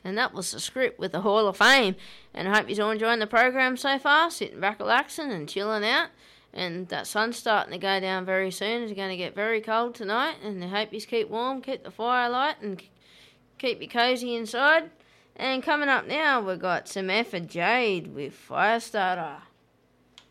And that was the script with the Hall of Fame. And I hope you're all enjoying the program so far, sitting back relaxing and chilling out. And that sun's starting to go down very soon. It's going to get very cold tonight. And I hope you keep warm, keep the fire light, and keep you cosy inside. And coming up now, we've got some F and Jade with Firestarter.